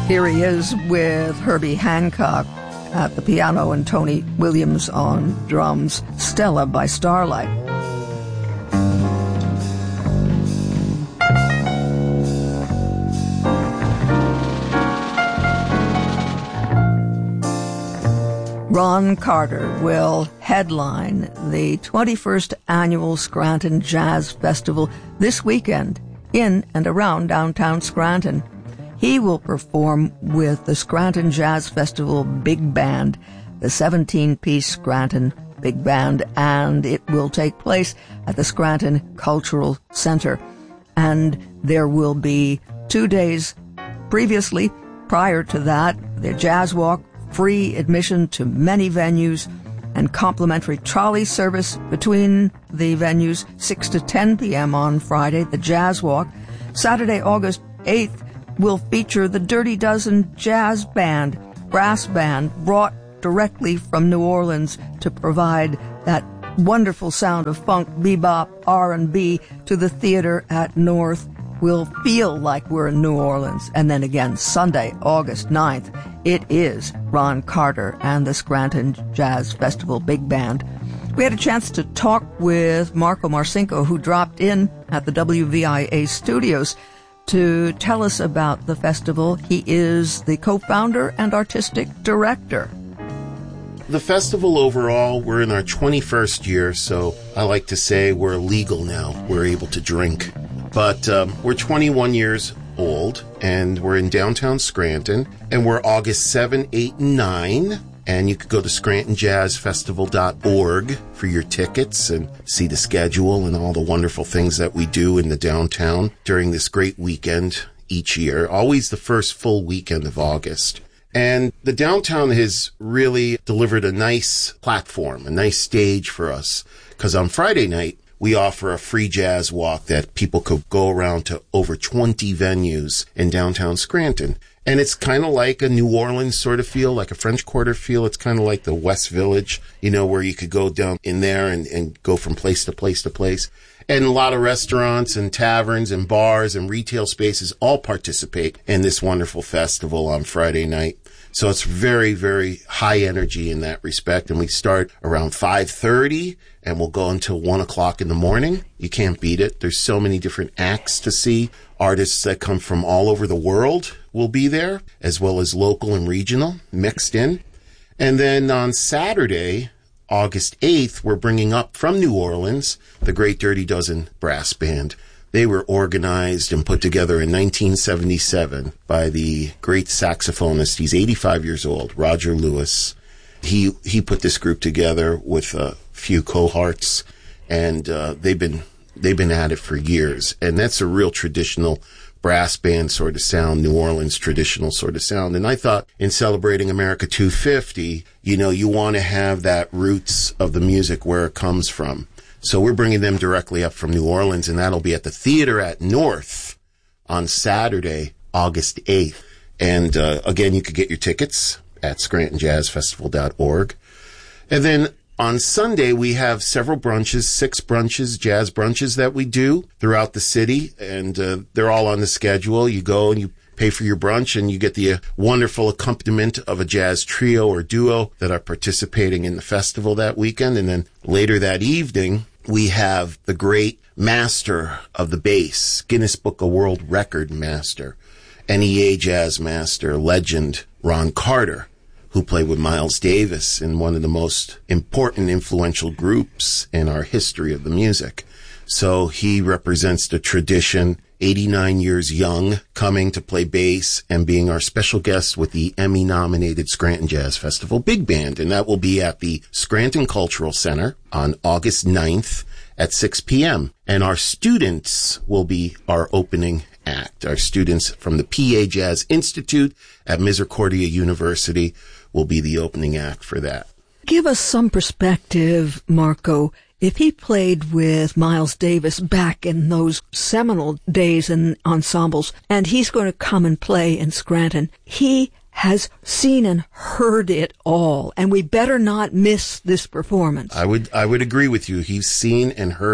Here he is with Herbie Hancock at the piano and Tony Williams on drums, Stella by Starlight. Ron Carter will headline the 21st Annual Scranton Jazz Festival this weekend in and around downtown Scranton. He will perform with the Scranton Jazz Festival Big Band, the 17-piece Scranton Big Band, and it will take place at the Scranton Cultural Center. And there will be 2 days previously, prior to that, the Jazz Walk, free admission to many venues, and complimentary trolley service between the venues, 6 to 10 p.m. on Friday, the Jazz Walk. Saturday, August 8th, will feature the Dirty Dozen Jazz Band, brass band, brought directly from New Orleans to provide that wonderful sound of funk, bebop, R&B to the theater at North. We'll feel like we're in New Orleans. And then again, Sunday, August 9th, it is Ron Carter and the Scranton Jazz Festival Big Band. We had a chance to talk with Marco Marcinko, who dropped in at the WVIA studios to tell us about the festival. He is the co-founder and artistic director. The festival overall, we're in our 21st year, so I like to say we're legal now. We're able to drink. But we're 21 years old, and we're in downtown Scranton, and we're August 7, 8, and 9. And you could go to ScrantonJazzFestival.org for your tickets and see the schedule and all the wonderful things that we do in the downtown during this great weekend each year, always the first full weekend of August. And the downtown has really delivered a nice platform, a nice stage for us, because on Friday night, we offer a free jazz walk that people could go around to over 20 venues in downtown Scranton. And it's kind of like a New Orleans sort of feel, like a French Quarter feel. It's kind of like the West Village, where you could go down in there and go from place to place to place. And a lot of restaurants and taverns and bars and retail spaces all participate in this wonderful festival on Friday night. So it's very, very high energy in that respect. And we start around 5:30 and we'll go until 1 o'clock in the morning. You can't beat it. There's so many different acts to see. Artists that come from all over the world will be there, as well as local and regional mixed in. And then on Saturday, August 8th, we're bringing up from New Orleans the Great Dirty Dozen Brass Band. They were organized and put together in 1977 by the great saxophonist. He's 85 years old, Roger Lewis. He put this group together with a few cohorts, and they've been at it for years. And that's a real traditional brass band sort of sound, New Orleans traditional sort of sound. And I thought in celebrating America 250, you want to have that roots of the music where it comes from. So we're bringing them directly up from New Orleans, and that'll be at the Theater at North on Saturday, August 8th. And again, you could get your tickets at ScrantonJazzFestival.org. And then on Sunday, we have several brunches, 6 brunches, jazz brunches that we do throughout the city, and they're all on the schedule. You go and you pay for your brunch, and you get the wonderful accompaniment of a jazz trio or duo that are participating in the festival that weekend. And then later that evening, we have the great master of the bass, Guinness Book of World Record master, NEA jazz master, legend, Ron Carter, who played with Miles Davis in one of the most important, influential groups in our history of the music. So he represents the tradition, 89 years young, coming to play bass and being our special guest with the Emmy-nominated Scranton Jazz Festival Big Band. And that will be at the Scranton Cultural Center on August 9th at 6 p.m. And our students will be our opening act. Our students from the PA Jazz Institute at Misericordia University will be the opening act for that. Give us some perspective, Marco. If he played with Miles Davis back in those seminal days and ensembles, and he's going to come and play in Scranton, he has seen and heard it all, and we better not miss this performance. I would agree with you. He's seen and heard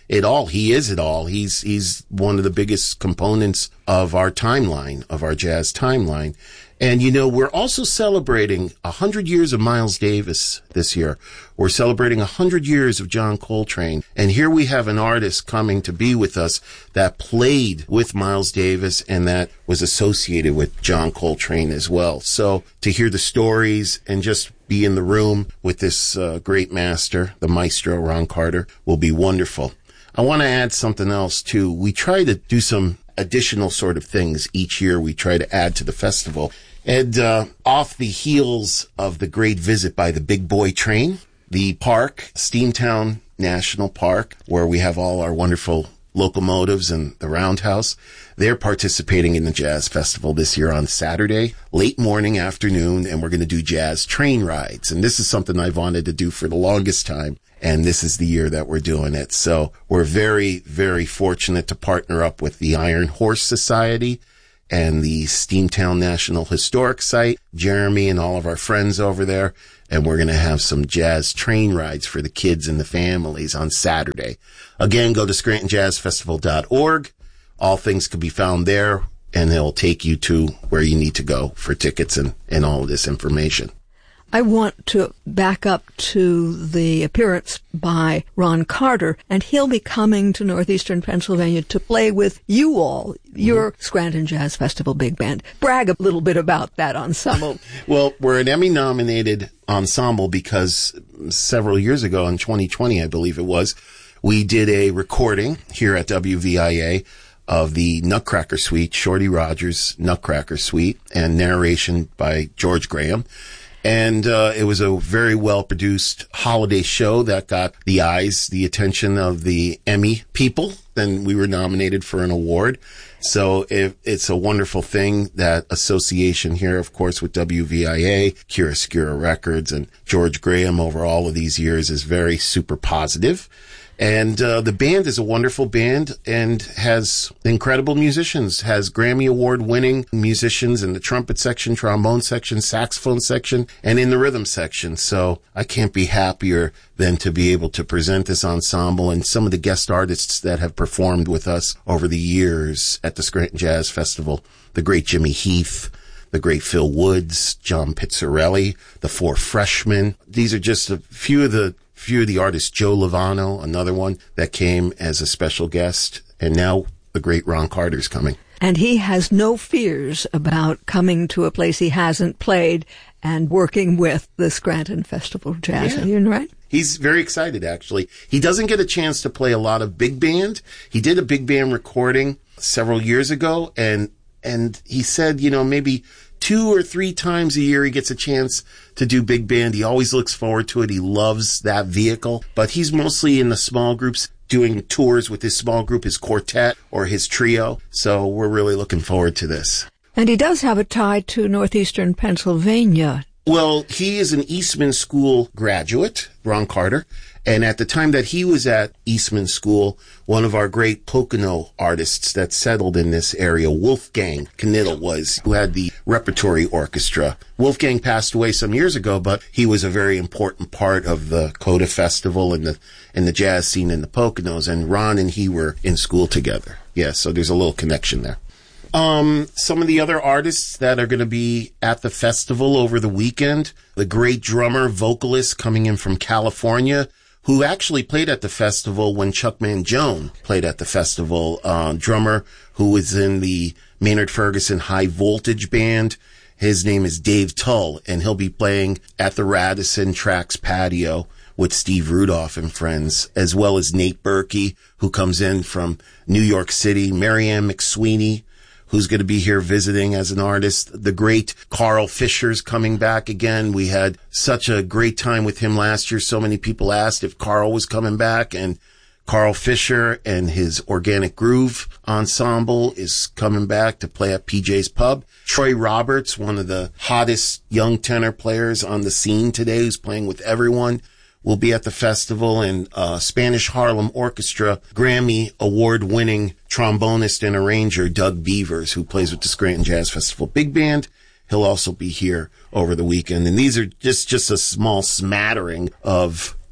it all. He is it all. He's one of the biggest components of our timeline, of our jazz timeline. And, you know, we're also celebrating 100 years of Miles Davis this year. We're celebrating 100 years of John Coltrane. And here we have an artist coming to be with us that played with Miles Davis and that was associated with John Coltrane as well. So to hear the stories and just be in the room with this great master, the maestro, Ron Carter, will be wonderful. I want to add something else, too. We try to do some additional sort of things each year. We try to add to the festival. And off the heels of the great visit by the Big Boy Train, the park, Steamtown National Park, where we have all our wonderful locomotives and the roundhouse, they're participating in the Jazz Festival this year on Saturday, late morning, afternoon, and we're going to do jazz train rides. And this is something I've wanted to do for the longest time, and this is the year that we're doing it. So we're very, very fortunate to partner up with the Iron Horse Society and the Steamtown National Historic Site, Jeremy and all of our friends over there. And we're going to have some jazz train rides for the kids and the families on Saturday. Again, go to ScrantonJazzFestival.org. All things can be found there, and it'll take you to where you need to go for tickets and all of this information. I want to back up to the appearance by Ron Carter, and he'll be coming to northeastern Pennsylvania to play with you all, your Scranton Jazz Festival Big Band. Brag a little bit about that ensemble. Well, we're an Emmy-nominated ensemble because several years ago, in 2020, I believe it was, we did a recording here at WVIA of the Nutcracker Suite, Shorty Rogers' Nutcracker Suite, and narration by George Graham. And it was a very well-produced holiday show that got the eyes, the attention of the Emmy people. Then we were nominated for an award. So it's a wonderful thing, that association here, of course, with WVIA, Chiaroscuro Records, and George Graham over all of these years is very super positive. And the band is a wonderful band and has incredible musicians, has Grammy Award-winning musicians in the trumpet section, trombone section, saxophone section, and in the rhythm section. So I can't be happier than to be able to present this ensemble and some of the guest artists that have performed with us over the years at the Scranton Jazz Festival. The great Jimmy Heath, the great Phil Woods, John Pizzarelli, the Four Freshmen. These are just a few of the artists. Joe Lovano, another one that came as a special guest, and now the great Ron Carter's coming. And he has no fears about coming to a place he hasn't played and working with the Scranton Festival of Jazz. Yeah. Are you right? He's very excited, actually. He doesn't get a chance to play a lot of big band. He did a big band recording several years ago, and he said, you know, maybe 2 or 3 times a year he gets a chance to do big band. He always looks forward to it. He loves that vehicle. But he's mostly in the small groups, doing tours with his small group, his quartet, or his trio. So we're really looking forward to this. And he does have a tie to northeastern Pennsylvania. Well, he is an Eastman School graduate, Ron Carter. And at the time that he was at Eastman School, one of our great Pocono artists that settled in this area, Wolfgang Knittel, was, who had the repertory orchestra. Wolfgang passed away some years ago, but he was a very important part of the Coda Festival and the jazz scene in the Poconos. And Ron and he were in school together. Yeah, so there's a little connection there. Some of the other artists that are going to be at the festival over the weekend, the great drummer, vocalist coming in from California, who actually played at the festival when Chuck Mangione played at the festival, drummer who was in the Maynard Ferguson High Voltage Band. His name is Dave Tull, and he'll be playing at the Radisson Tracks patio with Steve Rudolph and friends, as well as Nate Berkey, who comes in from New York City, Marianne McSweeney, who's going to be here visiting as an artist. The great Carl Fisher's coming back again. We had such a great time with him last year. So many people asked if Carl was coming back, and Carl Fisher and his Organic Groove ensemble is coming back to play at PJ's Pub. Troy Roberts, one of the hottest young tenor players on the scene today, who's playing with everyone, will be at the festival. And Spanish Harlem Orchestra Grammy award-winning trombonist and arranger Doug Beavers, who plays with the Scranton Jazz Festival Big Band. He'll also be here over the weekend. And these are just a small smattering of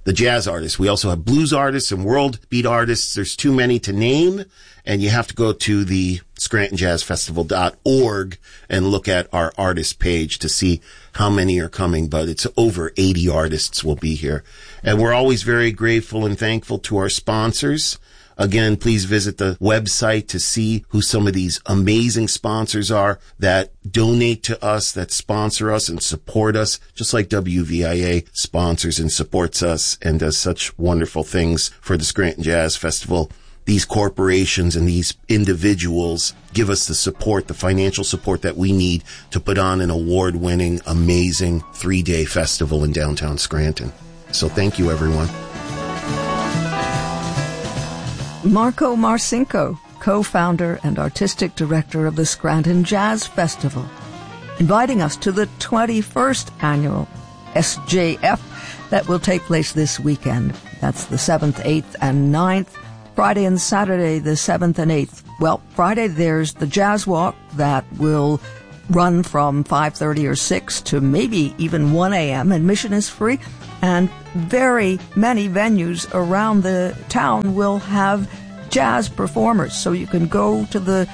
the jazz artists. We also have blues artists and world beat artists. There's too many to name, and you have to go to the ScrantonJazzFestival.org and look at our artist page to see how many are coming, but it's over 80 artists will be here. And we're always very grateful and thankful to our sponsors. Again, please visit the website to see who some of these amazing sponsors are that donate to us, that sponsor us and support us, just like WVIA sponsors and supports us and does such wonderful things for the Scranton Jazz Festival. These corporations and these individuals give us the support, the financial support that we need to put on an award-winning, amazing 3-day festival in downtown Scranton. So thank you, everyone. Marco Marcinko, co-founder and artistic director of the Scranton Jazz Festival, inviting us to the 21st annual SJF that will take place this weekend. That's the 7th, 8th, and 9th, Friday and Saturday, the 7th and 8th. Well, Friday there's the Jazz Walk that will run from 5:30 or 6 to maybe even 1 a.m. Admission is free, and very many venues around the town will have jazz performers. So you can go to the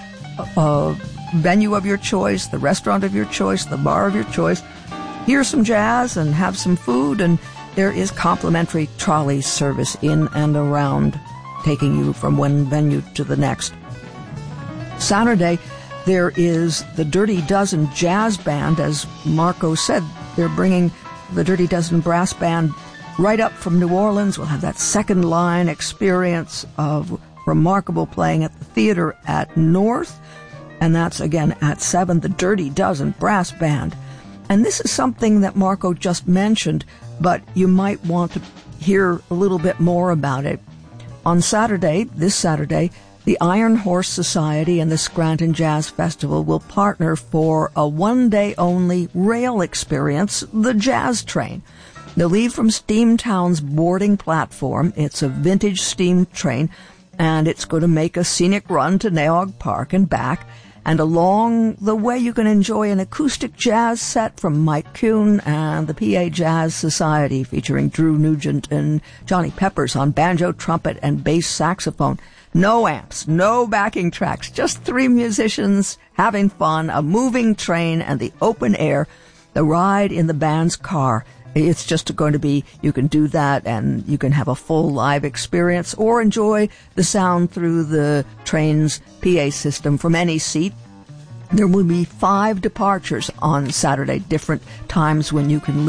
venue of your choice, the restaurant of your choice, the bar of your choice, hear some jazz and have some food, and there is complimentary trolley service in and around, taking you from one venue to the next. Saturday, there is the Dirty Dozen Jazz Band. As Marco said, they're bringing the Dirty Dozen Brass Band right up from New Orleans. We'll have that second line experience of remarkable playing at the theater at North. And that's, again, at 7, the Dirty Dozen Brass Band. And this is something that Marco just mentioned, but you might want to hear a little bit more about it. On Saturday, this Saturday, the Iron Horse Society and the Scranton Jazz Festival will partner for a one-day-only rail experience, the Jazz Train. They'll leave from Steamtown's boarding platform. It's a vintage steam train, and it's going to make a scenic run to Naog Park and back. And along the way, you can enjoy an acoustic jazz set from Mike Kuhn and the PA Jazz Society, featuring Drew Nugent and Johnny Peppers on banjo, trumpet, and bass saxophone. No amps, no backing tracks, just 3 musicians having fun, a moving train, and the open air, the ride in the band's car. It's just going to be, you can do that and you can have a full live experience or enjoy the sound through the train's PA system from any seat. There will be 5 departures on Saturday, different times when you can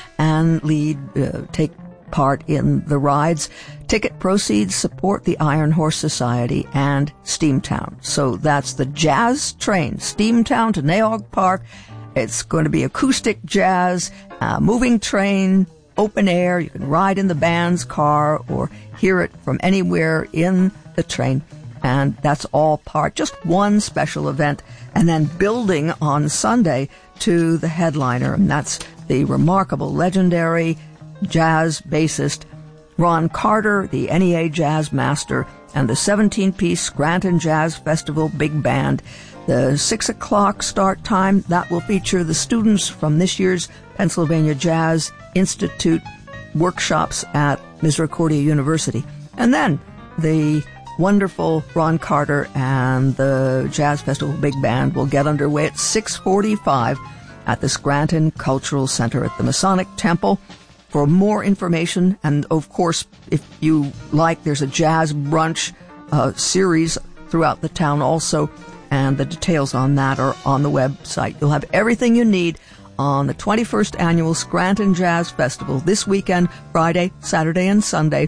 take part in the rides. Ticket proceeds support the Iron Horse Society and Steamtown. So that's the Jazz Train, Steamtown to Naog Park. It's going to be acoustic jazz, moving train, open air. You can ride in the band's car or hear it from anywhere in the train. And that's all part, just one special event. And then building on Sunday to the headliner, and that's the remarkable, legendary jazz bassist Ron Carter, the NEA Jazz Master, and the 17-piece Scranton Jazz Festival Big Band. The 6 o'clock start time, that will feature the students from this year's Pennsylvania Jazz Institute workshops at Misericordia University. And then the wonderful Ron Carter and the Jazz Festival Big Band will get underway at 6:45 at the Scranton Cultural Center at the Masonic Temple. For more information, and of course, if you like, there's a jazz brunch series throughout the town also, and the details on that are on the website. You'll have everything you need on the 21st Annual Scranton Jazz Festival this weekend, Friday, Saturday, and Sunday.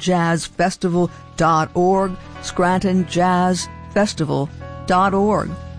ScrantonJazzFestival.org, ScrantonJazzFestival.org.